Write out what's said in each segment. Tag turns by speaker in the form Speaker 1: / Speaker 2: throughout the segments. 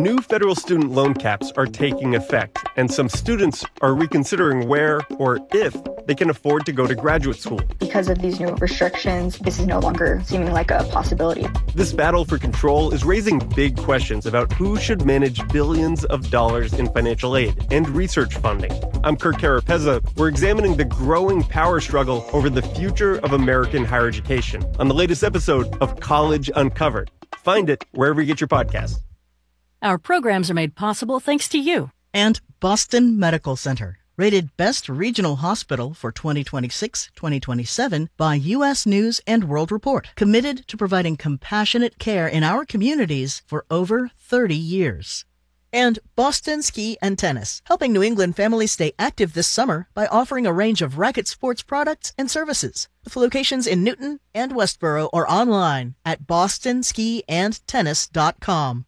Speaker 1: New federal student loan caps are taking effect, and some students are reconsidering where or if they can afford to go to graduate school.
Speaker 2: Because of these new restrictions, this is no longer seeming like a possibility.
Speaker 1: This battle for control is raising big questions about who should manage billions of dollars in financial aid and research funding. I'm Kirk Carapezza. We're examining the growing power struggle over the future of American higher education on the latest episode of College Uncovered. Find it wherever you get your podcasts.
Speaker 3: Our programs are made possible thanks to you.
Speaker 4: And Boston Medical Center, rated Best Regional Hospital for 2026-2027 by U.S. News and World Report. Committed to providing compassionate care in our communities for over 30 years. And Boston Ski and Tennis, helping New England families stay active this summer by offering a range of racket sports products and services. With locations in Newton and Westboro or online at bostonskiandtennis.com.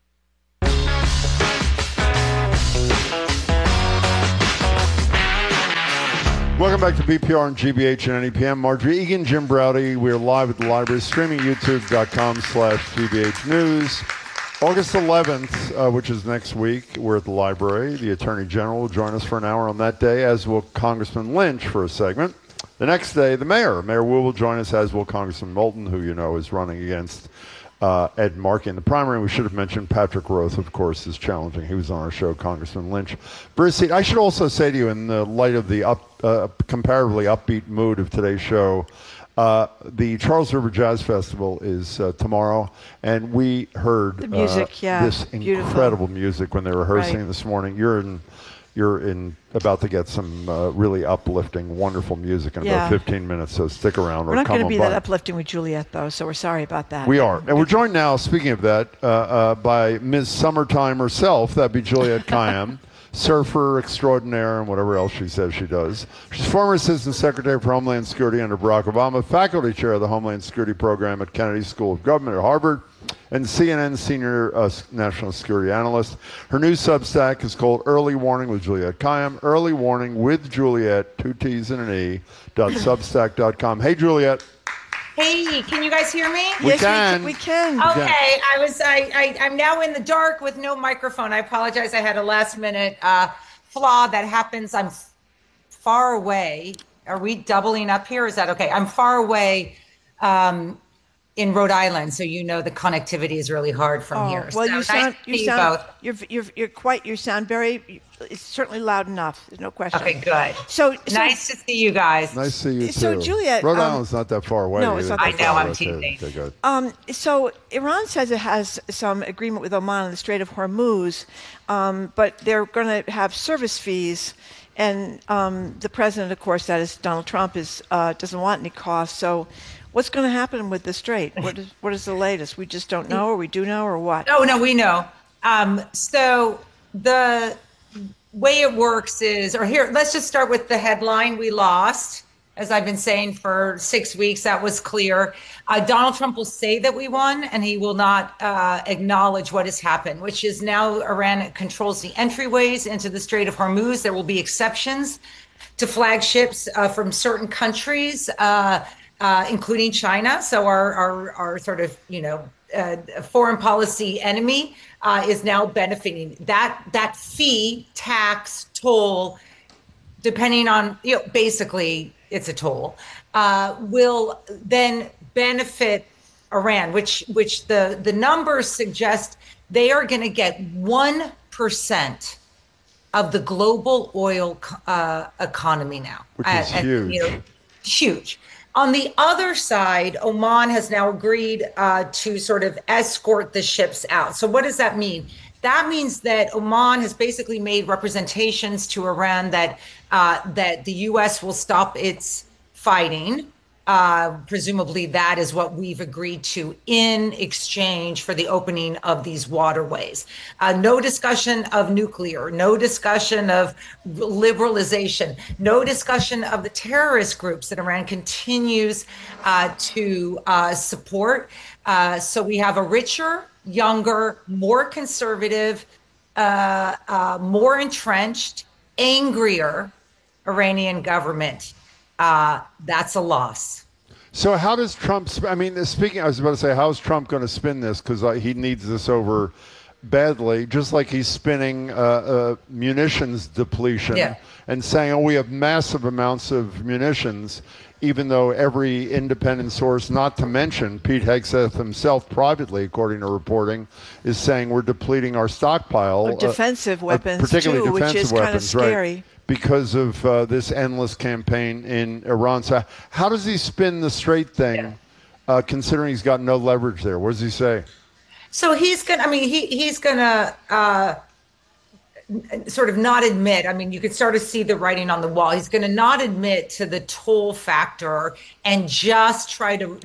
Speaker 5: Welcome back to BPR and GBH and NEPM. Marjorie Egan, Jim Browdy. We're live at the library, streaming youtube.com/GBH News. August 11th, which is next week, we're at the library. The Attorney General will join us for an hour on that day, as will Congressman Lynch for a segment. The next day, the mayor, Mayor Wu, will join us, as will Congressman Moulton, who you know is running against Ed Markey in the primary. We should have mentioned Patrick Roth, of course, is challenging. He was on our show, Congressman Lynch. Bruce, I should also say to you, in the light of the comparatively upbeat mood of today's show, the Charles River Jazz Festival is tomorrow, and we heard
Speaker 6: the music,
Speaker 5: this incredible music when they were rehearsing this morning. You're about to get some really uplifting, wonderful music in about 15 minutes, so stick around.
Speaker 6: We're not going to be that uplifting with Juliet, though, so we're sorry about that.
Speaker 5: We are. And we're joined now, speaking of that, by Ms. Summertime herself. That'd be Juliet Kayyem, surfer extraordinaire and whatever else she says she does. She's former Assistant Secretary for Homeland Security under Barack Obama, faculty chair of the Homeland Security Program at Kennedy School of Government at Harvard, and CNN senior national security analyst. Her new Substack is called Early Warning with Juliet Kayyem. Early Warning with Juliet, 2 T's and an E, .substack.com. Hey, Juliet.
Speaker 7: Hey, can you guys hear me?
Speaker 5: We can.
Speaker 6: We can.
Speaker 7: Okay, I'm now in the dark with no microphone. I apologize. I had a last minute flaw that happens. I'm far away. Are we doubling up here? Is that okay? I'm far away in Rhode Island, so you know the connectivity is really hard from here.
Speaker 6: Well,
Speaker 7: so
Speaker 6: you sound very. It's certainly loud enough. There's no question.
Speaker 7: Okay, good.
Speaker 6: So
Speaker 7: nice to see you guys.
Speaker 5: Nice to see you too.
Speaker 6: So Juliet,
Speaker 5: Rhode Island's not that far away.
Speaker 6: No, it's not that far.
Speaker 7: I know. I'm teasing.
Speaker 5: Okay, good.
Speaker 6: So Iran says it has some agreement with Oman on the Strait of Hormuz, but they're going to have service fees. And the president, of course, that is Donald Trump, doesn't want any costs. So what's going to happen with the strait? What is the latest? We just don't know, or we do know, or what?
Speaker 7: Oh, no, we know. So the way it works is, let's just start with the headline. We lost. As I've been saying for 6 weeks, that was clear. Donald Trump will say that we won, and he will not acknowledge what has happened, which is now Iran controls the entryways into the Strait of Hormuz. There will be exceptions to flagships from certain countries, including China. So our sort of, foreign policy enemy is now benefiting. That fee, tax, toll, depending on, basically it's a toll, will then benefit Iran, which the numbers suggest they are going to get 1% of the global oil economy now.
Speaker 5: Which is huge.
Speaker 7: Huge. On the other side, Oman has now agreed to sort of escort the ships out. So what does that mean? That means that Oman has basically made representations to Iran that the U.S. will stop its fighting. Presumably that is what we've agreed to in exchange for the opening of these waterways. No discussion of nuclear, no discussion of liberalization, no discussion of the terrorist groups that Iran continues to support. So we have a richer, younger, more conservative, more entrenched, angrier Iranian government. That's a loss.
Speaker 5: So how does Trump, I was about to say, how is Trump going to spin this? Because he needs this over badly, just like he's spinning munitions depletion and saying, oh, we have massive amounts of munitions, even though every independent source, not to mention Pete Hegseth himself privately, according to reporting, is saying we're depleting our stockpile.
Speaker 6: Of defensive weapons,
Speaker 5: particularly
Speaker 6: too,
Speaker 5: defensive
Speaker 6: which is
Speaker 5: weapons,
Speaker 6: kind of scary.
Speaker 5: Right, because of this endless campaign in Iran. So how does he spin the Strait thing, considering he's got no leverage there? What does he say?
Speaker 7: So he's going to, he's going to sort of not admit, you could start to see the writing on the wall. He's going to not admit to the toll factor and just try to,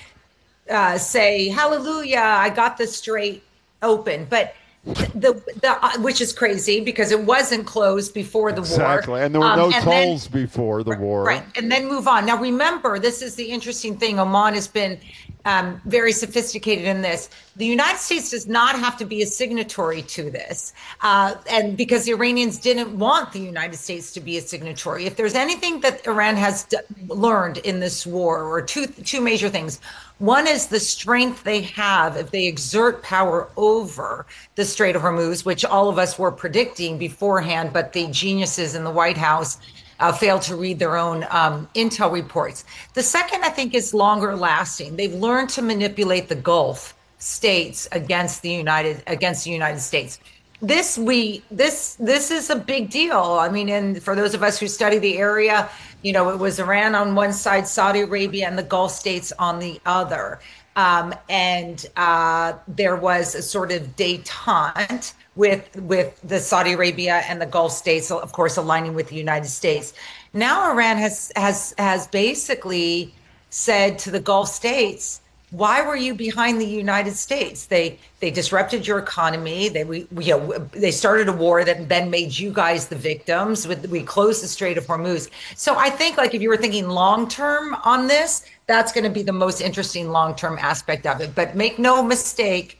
Speaker 7: say, hallelujah, I got the Strait open. But which is crazy because it wasn't closed before the war.
Speaker 5: Exactly, and there were no tolls before the war.
Speaker 7: Right, and then move on. Now remember, this is the interesting thing. Oman has been very sophisticated in this. The United States does not have to be a signatory to this, and because the Iranians didn't want the United States to be a signatory. If there's anything that Iran has learned in this war, or two major things. One is the strength they have if they exert power over the Strait of Hormuz, which all of us were predicting beforehand, but the geniuses in the White House failed to read their own intel reports. The second, I think, is longer lasting. They've learned to manipulate the Gulf states against the United States. This is a big deal. And for those of us who study the area, it was Iran on one side, Saudi Arabia, and the Gulf states on the other. And there was a sort of détente with the Saudi Arabia and the Gulf states, of course, aligning with the United States. Now Iran has basically said to the Gulf states, why were you behind the United States? They disrupted your economy. They started a war that then made you guys the victims. We closed the Strait of Hormuz. So I think, if you were thinking long term on this, that's going to be the most interesting long term aspect of it. But make no mistake,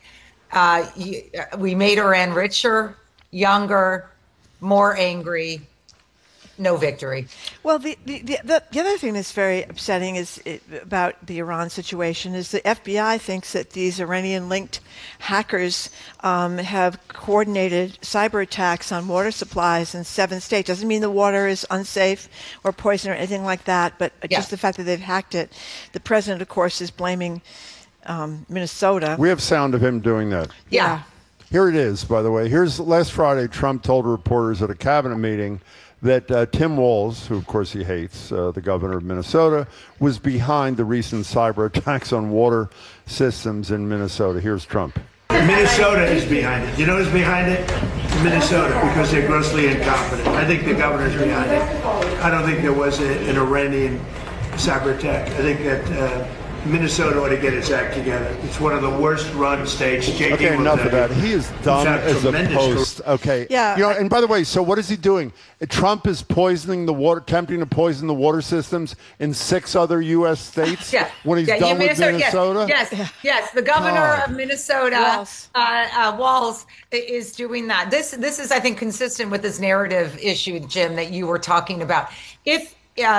Speaker 7: we made Iran richer, younger, more angry. No victory.
Speaker 6: Well, the other thing that's very upsetting about the Iran situation is the FBI thinks that these Iranian-linked hackers have coordinated cyber attacks on water supplies in 7 states. Doesn't mean the water is unsafe or poison or anything like that, but just the fact that they've hacked it. The president, of course, is blaming Minnesota.
Speaker 5: We have sound of him doing that.
Speaker 6: Yeah.
Speaker 5: Here it is, by the way. Here's last Friday, Trump told reporters at a cabinet meeting that Tim Walz, who of course he hates, the governor of Minnesota, was behind the recent cyber attacks on water systems in Minnesota. Here's Trump.
Speaker 8: Minnesota is behind it. You know who's behind it? Minnesota, because they're grossly incompetent. I think the governor's behind it. I don't think there was an Iranian cyber attack. I think that Minnesota ought to get its act together. It's one of the worst run states.
Speaker 5: Okay, enough of that. He is dumb as a post. Okay.
Speaker 6: Yeah.
Speaker 5: And by the way, so what is he doing? Trump is poisoning the water, attempting to poison the water systems in 6 other U.S. states when he's done with Minnesota?
Speaker 7: Yes. The governor of Minnesota, Walz, is doing that. This is, I think, consistent with this narrative issue, Jim, that you were talking about. If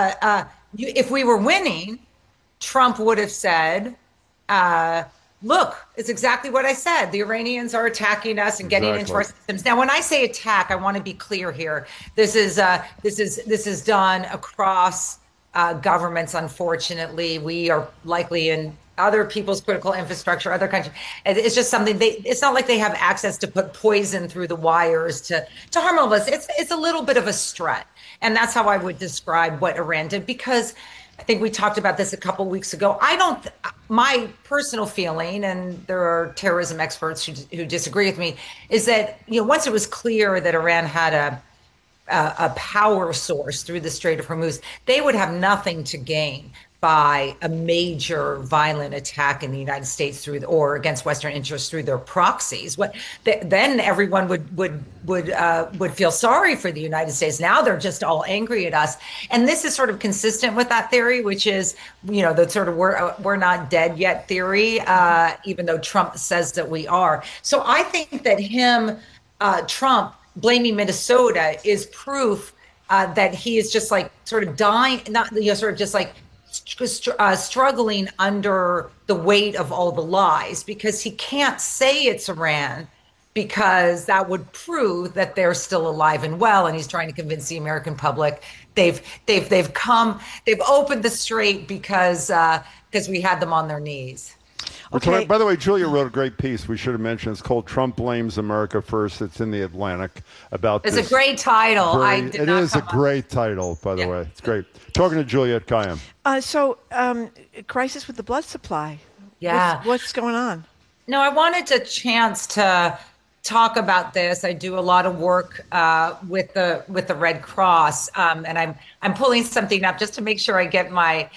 Speaker 7: we were winning, Trump would have said, look, it's exactly what I said. The Iranians are attacking us and getting into our systems. Now, when I say attack, I want to be clear here. This is done across governments. Unfortunately, we are likely in other people's critical infrastructure, other countries. It's just something it's not like they have access to put poison through the wires to harm all of us. It's a little bit of a strut. And that's how I would describe what Iran did, because I think we talked about this a couple of weeks ago. My personal feeling, and there are terrorism experts who disagree with me, is that once it was clear that Iran had a power source through the Strait of Hormuz, they would have nothing to gain by a major violent attack in the United States or against Western interests through their proxies. Then everyone would feel sorry for the United States. Now they're just all angry at us, and this is sort of consistent with that theory, which is the sort of we're not dead yet theory, even though Trump says that we are. So I think that Trump blaming Minnesota is proof that he is just sort of dying, not sort of just struggling under the weight of all the lies, because he can't say it's Iran because that would prove that they're still alive and well. And he's trying to convince the American public they've opened the strait because we had them on their knees.
Speaker 5: Okay. By the way, Julia wrote a great piece. We should have mentioned. It's called "Trump Blames America First." It's in the Atlantic about.
Speaker 7: It's a great title.
Speaker 5: It is a great title, by the way. It's great. Talking to Juliette Kayyem.
Speaker 6: Crisis with the blood supply.
Speaker 7: Yeah.
Speaker 6: What's going on?
Speaker 7: No, I wanted a chance to talk about this. I do a lot of work with the Red Cross, and I'm pulling something up just to make sure I get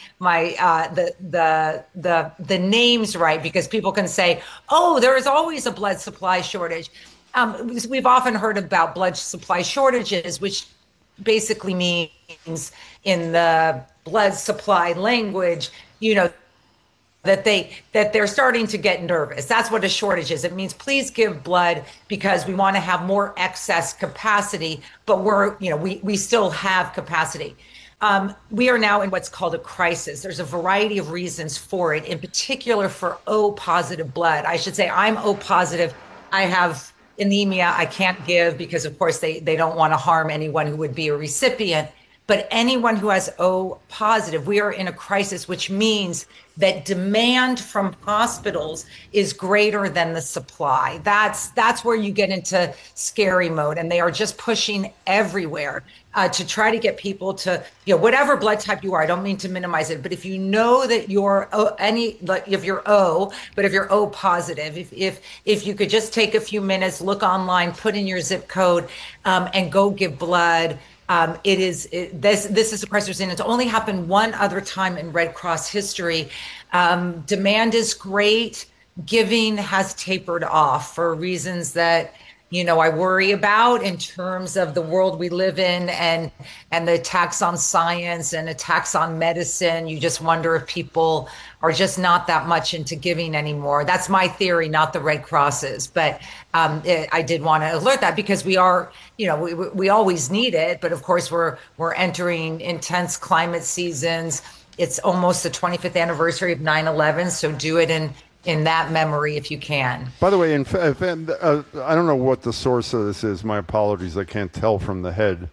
Speaker 7: the names right, because people can say, "Oh, there is always a blood supply shortage." We've often heard about blood supply shortages, which basically means in the blood supply language, that they're starting to get nervous. That's what a shortage is. It means please give blood because we want to have more excess capacity, but we still have capacity. We are now in what's called a crisis. There's a variety of reasons for it, in particular for O positive blood. I should say I'm O positive. I have anemia I can't give because, of course, they don't want to harm anyone who would be a recipient. But anyone who has O positive, we are in a crisis, which means that demand from hospitals is greater than the supply. That's where you get into scary mode, and they are just pushing everywhere to try to get people to, whatever blood type you are. I don't mean to minimize it, but if you know that you're if you're O, but if you're O positive, if you could just take a few minutes, look online, put in your zip code, and go give blood. This is a crisis, and it's only happened one other time in Red Cross history. Demand is great. Giving has tapered off for reasons that I worry about in terms of the world we live in and the attacks on science and attacks on medicine. You just wonder if people are just not that much into giving anymore. That's my theory, not the Red Cross's. But I did want to alert that because we are, we always need it. But of course, we're entering intense climate seasons. It's almost the 25th anniversary of 9/11. So do it in that memory if you can.
Speaker 5: By the way, I don't know what the source of this is. My apologies. I can't tell from the head.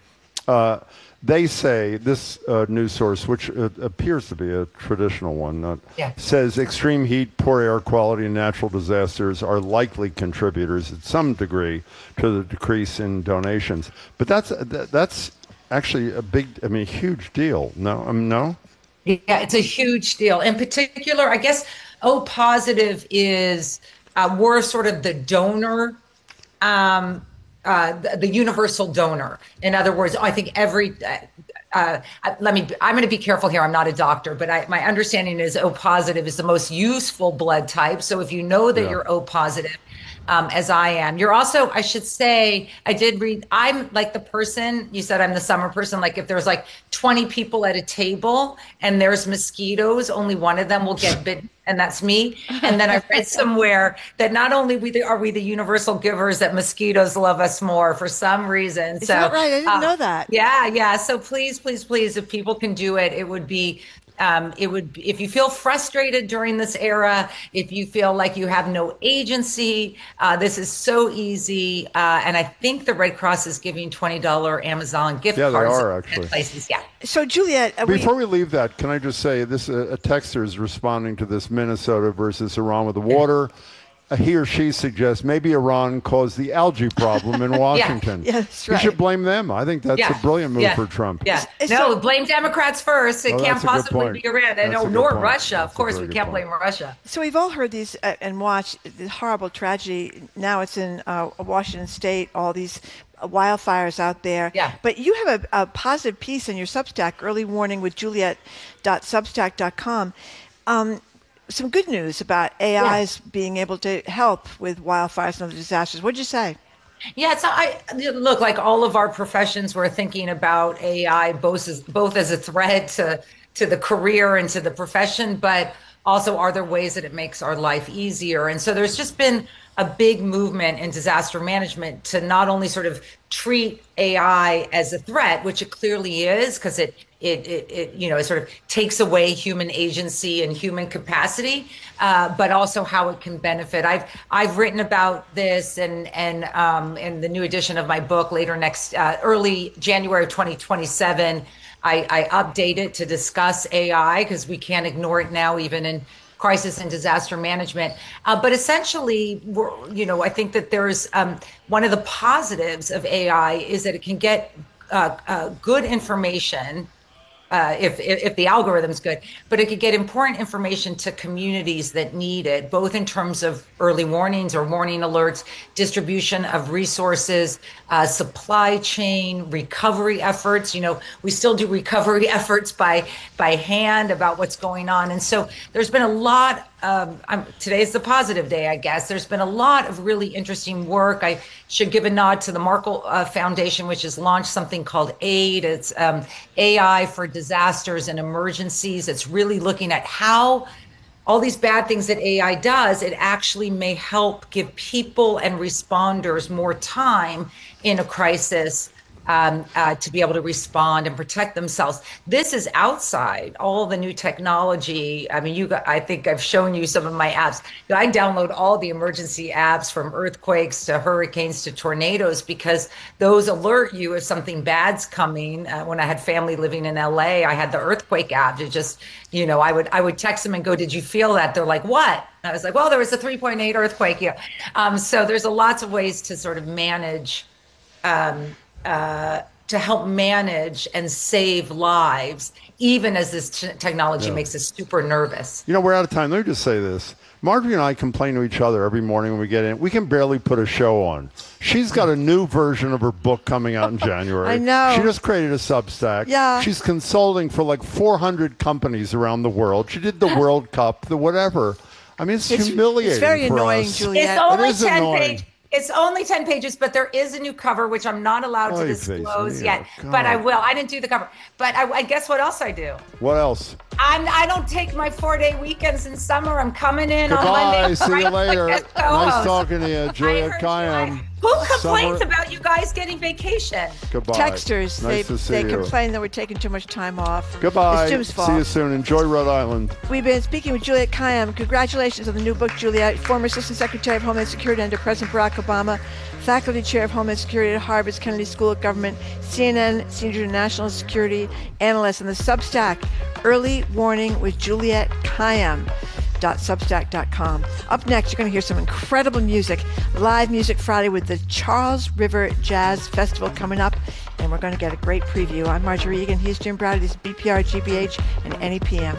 Speaker 5: They say this news source, which appears to be a traditional one, says extreme heat, poor air quality, and natural disasters are likely contributors at some degree to the decrease in donations. But that's actually a huge deal. No?
Speaker 7: Yeah, it's a huge deal. In particular, I guess O positive is we're sort of the donor, the universal donor. In other words, I think I'm going to be careful here. I'm not a doctor, but my understanding is O positive is the most useful blood type. So if you know that you're O positive, as I am, you're also, I should say, I did read, I'm like the person, you said I'm the summer person, like if there's like 20 people at a table and there's mosquitoes, only one of them will get bitten. And that's me. And then I read somewhere that not only are we the universal givers, that mosquitoes love us more for some reason.
Speaker 6: Is that right? I didn't know that.
Speaker 7: Yeah. So please, if people can do it, it would be, if you feel frustrated during this era, if you feel like you have no agency, this is so easy. And I think the Red Cross is giving $20 Amazon gift cards.
Speaker 5: Yeah, they are actually.
Speaker 7: Places. Yeah.
Speaker 6: So Juliette,
Speaker 5: before we leave that, can I just say this? A texter is responding to this Minnesota versus Iran with the water. He or she suggests maybe Iran caused the algae problem in Washington.
Speaker 6: Yeah, that's right.
Speaker 5: You should blame them. I think that's a brilliant move for Trump.
Speaker 7: Yeah. No, blame Democrats first. It can't possibly be Iran. Nor Russia. Of course, we can't blame Russia.
Speaker 6: So we've all heard these and watched the horrible tragedy. Now it's in Washington State, all these wildfires out there.
Speaker 7: Yeah.
Speaker 6: But you have a positive piece in your Substack, Early Warning with Juliette.substack.com. Some good news about AIs being able to help with wildfires and other disasters. What'd you say?
Speaker 7: Yeah, so look, like all of our professions, we're thinking about AI both as a threat to the career and to the profession, but also are there ways that it makes our life easier? And so there's just been a big movement in disaster management to not only sort of treat AI as a threat, which it clearly is, because it it sort of takes away human agency and human capacity, but also how it can benefit. I've written about this and in the new edition of my book later early January of 2027. I update it to discuss AI because we can't ignore it now, even in crisis and disaster management. But essentially, I think that there's one of the positives of AI is that it can get good information if the algorithm's good, but it could get important information to communities that need it, both in terms of early warnings or warning alerts, distribution of resources, supply chain, recovery efforts. We still do recovery efforts by hand about what's going on. And so there's been a lot today's the positive day, I guess. There's been a lot of really interesting work. I should give a nod to the Markle Foundation, which has launched something called AID. It's AI for disasters and emergencies. It's really looking at how all these bad things that AI does, it actually may help give people and responders more time in a crisis to be able to respond and protect themselves. This is outside all the new technology. I mean, I think I've shown you some of my apps. I download all the emergency apps from earthquakes to hurricanes to tornadoes because those alert you if something bad's coming. When I had family living in LA, I had the earthquake app to just, I would text them and go, "Did you feel that?" They're like, "What?" And I was like, "Well, there was a 3.8 earthquake." So there's lots of ways to sort of manage to help manage and save lives, even as this technology makes us super nervous.
Speaker 5: We're out of time. Let me just say this. Marjorie and I complain to each other every morning when we get in. We can barely put a show on. She's got a new version of her book coming out in January.
Speaker 6: I know.
Speaker 5: She just created a Substack.
Speaker 6: Yeah.
Speaker 5: She's consulting for like 400 companies around the world. She did the World Cup, the whatever. I mean, it's humiliating.
Speaker 6: It's very
Speaker 5: for
Speaker 6: annoying,
Speaker 5: us.
Speaker 6: Juliet.
Speaker 7: It's only 10 pages. It's only 10 pages, but there is a new cover, which I'm not allowed to disclose yet.
Speaker 5: God.
Speaker 7: But I will. I didn't do the cover. But I guess what else I do?
Speaker 5: What else?
Speaker 7: I don't take my 4-day weekends in summer. I'm coming in
Speaker 5: Goodbye.
Speaker 7: on Monday.
Speaker 5: See you later. Nice talking to you, Juliet Kayyem.
Speaker 7: Who complains about you guys getting vacation?
Speaker 5: Goodbye.
Speaker 6: Texters,
Speaker 5: nice to see
Speaker 6: they
Speaker 5: you.
Speaker 6: complain that we're taking too much time off.
Speaker 5: Goodbye.
Speaker 6: It's Jim's fault.
Speaker 5: See you soon. Enjoy Rhode Island.
Speaker 6: We've been speaking with Juliet Kayyem. Congratulations on the new book, Juliet. Former Assistant Secretary of Homeland Security under President Barack Obama, Faculty Chair of Homeland Security at Harvard's Kennedy School of Government, CNN Senior National Security Analyst, and the Substack, Early Warning with Juliet Kayyem. Substack.com. Up next, you're going to hear some incredible music. Live Music Friday with the Charles River Jazz Festival coming up, and we're going to get a great preview. I'm Marjorie Egan. He's Jim Browder. This is BPR, GBH, and NEPM.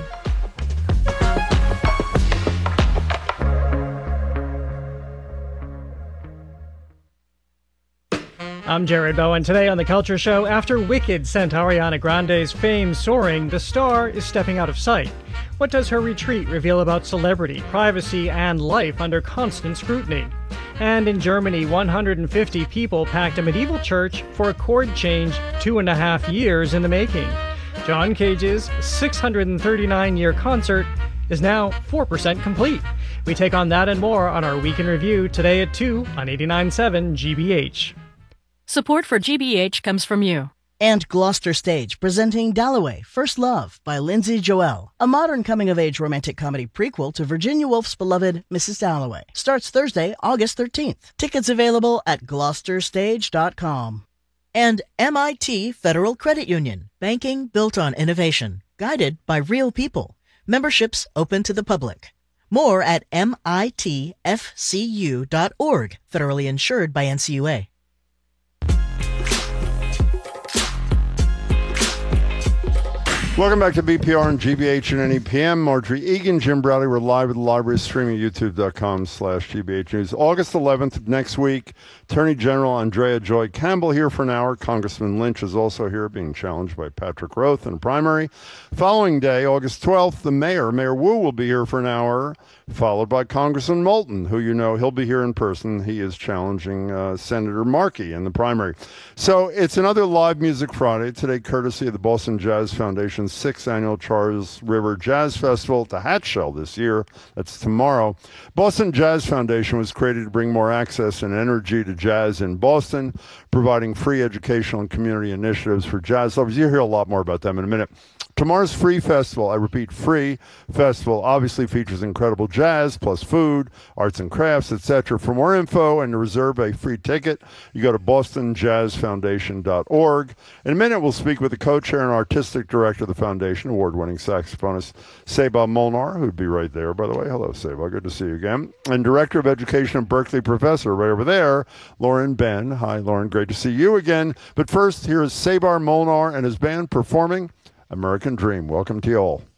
Speaker 9: I'm Jared Bowen. Today on The Culture Show, after Wicked sent Ariana Grande's fame soaring, the star is stepping out of sight. What does her retreat reveal about celebrity, privacy, and life under constant scrutiny? And in Germany, 150 people packed a medieval church for a chord change 2.5 years in the making. John Cage's 639-year concert is now 4% complete. We take on that and more on our Week in Review today at 2 on 89.7 GBH.
Speaker 3: Support for GBH comes from you.
Speaker 4: And Gloucester Stage, presenting Dalloway, First Love by Lindsay Joel, a modern coming-of-age romantic comedy prequel to Virginia Woolf's beloved Mrs. Dalloway. Starts Thursday, August 13th. Tickets available at gloucesterstage.com. And MIT Federal Credit Union, banking built on innovation, guided by real people. Memberships open to the public. More at mitfcu.org, federally insured by NCUA.
Speaker 5: Welcome back to BPR and GBH and NEPM. Marjorie Egan, Jim Browder. We're live at the library, streaming youtube.com/GBH News. August 11th, next week, Attorney General Andrea Joy Campbell here for an hour. Congressman Lynch is also here, being challenged by Patrick Roth in a primary. Following day, August 12th, the Mayor Wu, will be here for an hour followed by Congressman Moulton, who he'll be here in person. He is challenging Senator Markey in the primary. So it's another Live Music Friday today, courtesy of the Boston Jazz Foundation's 6th annual Charles River Jazz Festival at the Hatshell this year. That's tomorrow. Boston Jazz Foundation was created to bring more access and energy to jazz in Boston, providing free educational and community initiatives for jazz lovers. You'll hear a lot more about them in a minute. Tomorrow's free festival, I repeat, free festival, obviously features incredible jazz, plus food, arts and crafts, etc. For more info and to reserve a free ticket, you go to bostonjazzfoundation.org. In a minute, we'll speak with the co-chair and artistic director of the foundation, award-winning saxophonist Seba Molnar, who'd be right there, by the way. Hello, Seba. Good to see you again. And director of education at Berkeley professor, right over there, Lauren Ben. Hi, Lauren. Great to see you again. But first, here is Seba Molnar and his band performing American Dream. Welcome to you all.